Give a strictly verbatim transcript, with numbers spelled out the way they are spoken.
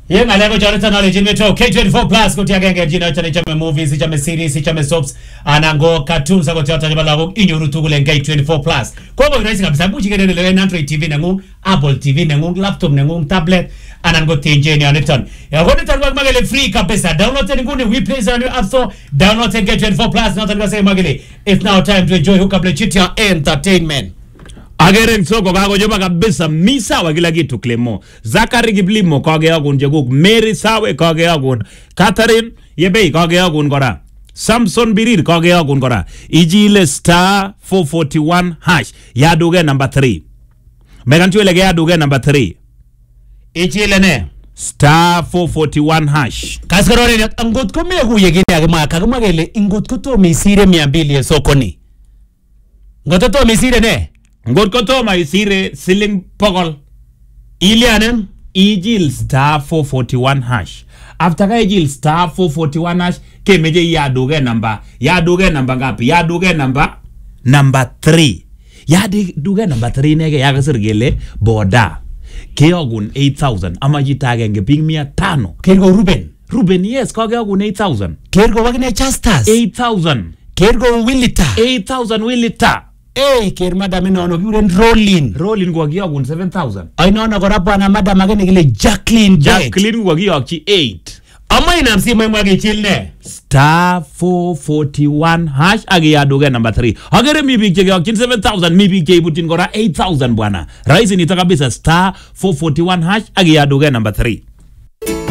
Ye ngaleko Jonathan knowledge metro K twenty-four plus kuti agenge jina chane chame movies chame series chame soaps anango cartoons ako chata jibala ko inyuru tukule K twenty-four plus kwa hivyo rahisi kabisa kuchikelele lewe Android T V nangu Apple T V nangu laptop nangu tablet anango tenjeni aneton ya kote tanwa magele free kabisa download nguni we play on your app store download K twenty-four plus na tanwa say magele it's now time to enjoy hook up le chiti ya entertainment. Ageren soko kako joba kabisa misa wa kila kitu Clemo Zakari Giblimo kage yakun jeguk Mary Sawe kage yakun Catherine Yebei kage yakun kora Samson Birir kage yakun kora Ijile star four forty-one hash yaduge number three Megantu lege yaduge number three Ijile ne star four forty-one hash Kaskarore ni angot kome ya kuye gini agama kagama gele ingot kuto misire miambili ya sokoni Ngoto to misire ne Ngot koto ma isire siling pogol Ilianen Ijil star four forty-one hash After ka ijil star four forty-one hash Kemeje yaduge number Yaduge number ngapi Yaduge number Number three Yaduge number three nege Yagasir gele Boda Keogun eight thousand Ama jitage nge ping mia tano Kergo Ruben Ruben yes Keogun eight thousand Kergo wagine Chastas eight thousand Kergo Willita eight thousand Willita Eh, ker madam inono kiuren Rollin. Rollin kwa kiyogun seven thousand. Ay nono kora bwana madam agene kile Jacqueline Bet. Jacqueline kwa kiyokchi eight. Ama inamsi mwe mwage chilne. Star four forty-one hash agi yaduge number three. Agere mi big kiyokchi seven thousand, mi big kibutin kora eight thousand bwana. Raisi nita kabisa star four forty-one hash agi yaduge number three.